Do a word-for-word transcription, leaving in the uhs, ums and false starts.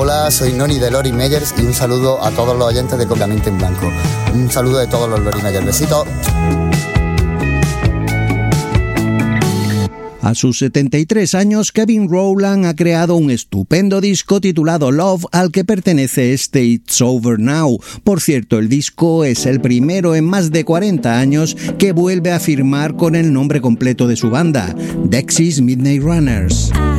Hola, soy Noni de Lori Meyers y un saludo a todos los oyentes de Completamente en Blanco. Un saludo de todos los Lori Meyers. Besitos. A sus setenta y tres años, Kevin Rowland ha creado un estupendo disco titulado Love, al que pertenece este It's Over Now. Por cierto, el disco es el primero en más de cuarenta años que vuelve a firmar con el nombre completo de su banda, Dexys Midnight Runners.